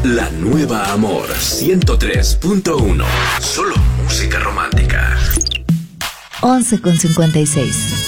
La nueva Amor 103.1. Solo música romántica. 11:56.